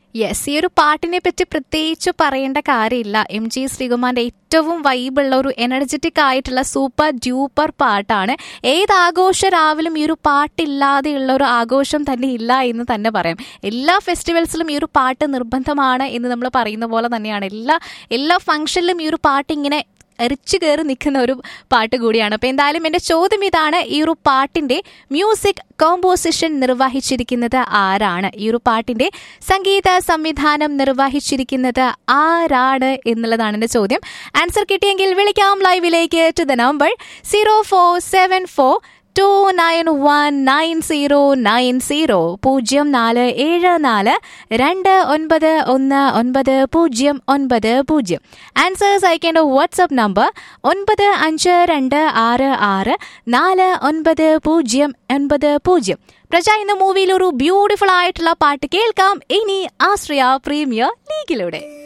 Yes, ഈ ഒരു പാട്ടിനെ പറ്റി പ്രത്യേകിച്ച് പറയേണ്ട കാര്യമില്ല. MG ശ്രീകുമാറിന്റെ ഏറ്റവും വൈബുള്ള ഒരു എനർജറ്റിക് ആയിട്ടുള്ള സൂപ്പർ ഡ്യൂപ്പർ പാട്ടാണ്. ഏത് ആഘോഷ രാവിലും ഈ ഒരു പാട്ടില്ലാതെയുള്ള ഒരു ആഘോഷം തന്നെ ഇല്ല എന്ന് തന്നെ പറയാം. എല്ലാ ഫെസ്റ്റിവൽസിലും ഈ ഒരു പാട്ട് നിർബന്ധമാണ് എന്ന് നമ്മൾ പറയുന്ന പോലെ തന്നെയാണ്. എല്ലാ ഫംഗ്ഷനിലും ഈ ഒരു പാട്ട് ഇങ്ങനെ എരിച്ചു കയറി നിൽക്കുന്ന ഒരു പാട്ട് കൂടിയാണ്. അപ്പോൾ എന്തായാലും എൻ്റെ ചോദ്യം ഇതാണ്, ഈ ഒരു പാട്ടിൻ്റെ മ്യൂസിക് കോമ്പോസിഷൻ നിർവഹിച്ചിരിക്കുന്നത് ആരാണ്? ഈ ഒരു പാട്ടിൻ്റെ സംഗീത സംവിധാനം നിർവഹിച്ചിരിക്കുന്നത് ആരാണ് എന്നുള്ളതാണ് എൻ്റെ ചോദ്യം. ആൻസർ കിട്ടിയെങ്കിൽ വിളിക്കാം ലൈവിലേക്ക് ടു ദ നമ്പർ 0474294090. ആൻസേഴ്സ് അയക്കേണ്ട വാട്സ്ആപ്പ് നമ്പർ 9526649090. പ്രജ എന്ന മൂവിയിൽ ഒരു ബ്യൂട്ടിഫുൾ ആയിട്ടുള്ള പാട്ട് കേൾക്കാം ഇനി ആശ്രയ പ്രീമിയർ ലീഗിലൂടെ.